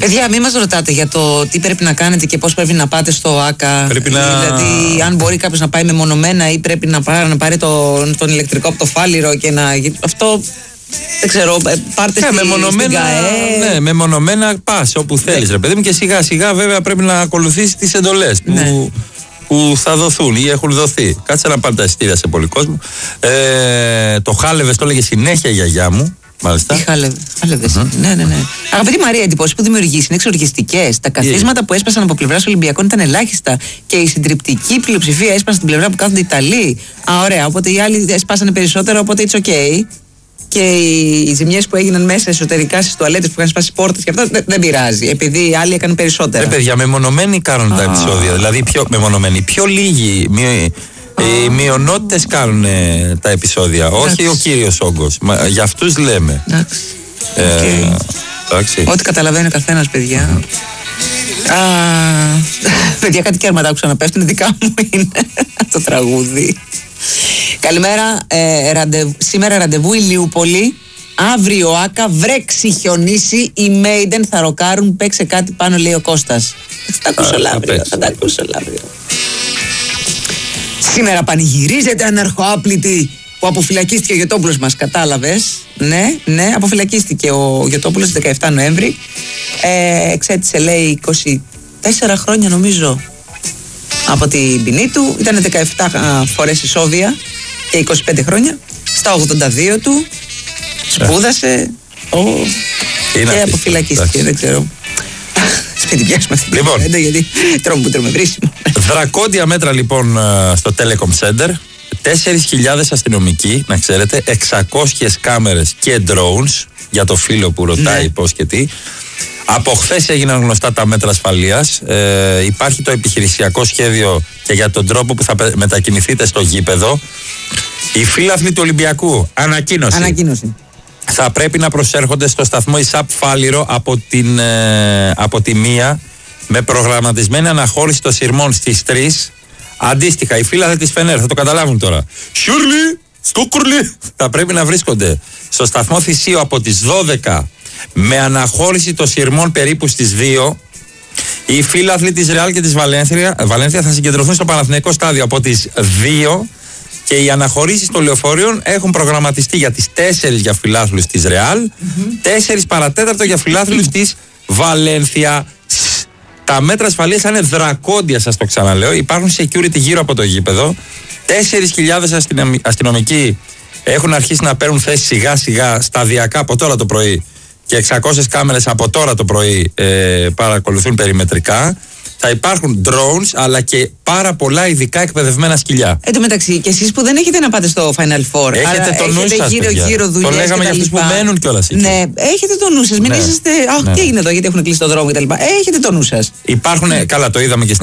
Παιδιά, μην μας ρωτάτε για το τι πρέπει να κάνετε και πώς πρέπει να πάτε στο ΆΚΑ. Δηλαδή, αν μπορεί κάποιος να πάει μεμονωμένα ή πρέπει να πάρει τον ηλεκτρικό από το φάληρο και να. Αυτό. Δεν ξέρω, πάρτε στην ΚΑΕ. Ναι, μεμονωμένα πας όπου θέλεις, ρε παιδί μου, και σιγά σιγά βέβαια πρέπει να ακολουθήσεις τις εντολές που θα δοθούν ή έχουν δοθεί. Κάτσε να πάρει τα εισιτήρια σε πολύ κόσμο. Το χάλευες, το έλεγε συνέχεια η γιαγιά μου. Μάλιστα. Τι χάλευες. Ναι. Αγαπητή Μαρία, εντυπώσεις που δημιουργείς είναι εξοργιστικές. Τα καθίσματα που έσπασαν από πλευράς Ολυμπιακών ήταν ελάχιστα και η συντριπτική πλειοψηφία έσπασε στην πλευρά που κάθονται οι Ιταλοί. Ωραία, οπότε οι άλλοι έσπασαν περισσότερο, οπότε it's okay. Και οι ζημιές που έγιναν μέσα εσωτερικά στις τουαλέτες που είχαν σπάσει πόρτες και αυτά δεν πειράζει, επειδή οι άλλοι έκαναν περισσότερα. Παιδιά, μεμονωμένοι κάνουν τα επεισόδια. Δηλαδή, πιο λίγοι. Οι μειονότητες κάνουν τα επεισόδια, όχι ο κύριος όγκος. Για αυτούς λέμε. Ό,τι καταλαβαίνει ο καθένας, παιδιά. Παιδιά, κάτι κέρματα άκουσα να πέφτουν, δικά μου είναι το τραγούδι. Καλημέρα, σήμερα ραντεβού Ηλιούπολη. Αύριο ΆΚΑ, βρέξει, χιονίσει. Οι Maiden θα ροκάρουν. Παίξε κάτι πάνω, λέει ο Κώστας. Θα τα ακούσω αύριο. Σήμερα πανηγυρίζεται αναρχοάπλητη που αποφυλακίστηκε ο Γιωτόπουλος μας. Κατάλαβες? Ναι, αποφυλακίστηκε ο Γιωτόπουλος 17 Νοέμβρη. Εξέτησε, λέει, 24 χρόνια νομίζω από την ποινή του. Ήταν 17 φορές ισόβια και 25 χρόνια. Στα 82 του σπούδασε και αποφυλακίστηκε. Δεν ξέρω. Σπίτι πιάσουμε αυτή την κουβέντα, γιατί τρώμε βρίσιμο. Δρακόντια μέτρα λοιπόν στο Telecom Center. 4.000 αστυνομικοί, να ξέρετε, 600 κάμερες και drones, για το φίλο που ρωτάει πώς και τι. Από χθες έγιναν γνωστά τα μέτρα ασφαλείας. Υπάρχει το επιχειρησιακό σχέδιο και για τον τρόπο που θα μετακινηθείτε στο γήπεδο. Οι φίλαθλοι του Ολυμπιακού, ανακοίνωση. Θα πρέπει να προσέρχονται στο σταθμό ΙΣΑΠ Φάληρο από τη 1 με προγραμματισμένη αναχώρηση των σειρμών στις 3. Αντίστοιχα, οι φίλαθλοι της Φενέρ θα το καταλάβουν τώρα. Σιουρλι, Στούκουρλι, θα πρέπει να βρίσκονται στο σταθμό Θησίου από τις 12 με αναχώρηση των σειρμών περίπου στις 2. Οι φίλαθλοι της Ρεάλ και της Βαλένθια θα συγκεντρωθούν στο Παναθηναϊκό στάδιο από τις 2. Και οι αναχωρήσεις των λεωφορείων έχουν προγραμματιστεί για τις 4 για φιλάθλους της Ρεάλ, 4 παρατέταρτο για φιλάθλους της Βαλένθια. Τα μέτρα ασφαλείας είναι δρακόντια, σας το ξαναλέω. Υπάρχουν security γύρω από το γήπεδο. 4.000 αστυνομικοί έχουν αρχίσει να παίρνουν θέση σιγά σιγά, σταδιακά από τώρα το πρωί. Και 600 κάμερες από τώρα το πρωί παρακολουθούν περιμετρικά. Θα υπάρχουν drones, αλλά και πάρα πολλά ειδικά εκπαιδευμένα σκυλιά. Εν τω μεταξύ, και εσείς που δεν έχετε να πάτε στο Final Four, έχετε το νου σας, γύρω δουλειές. Το λέγαμε για αυτούς που μένουν κιόλας εκεί. Ναι, έχετε το νου σας. Μην είσαστε. Τι έγινε εδώ, γιατί έχουν κλείσει το δρόμο κτλ. Έχετε το νου σας. Υπάρχουν, καλά, το είδαμε και στην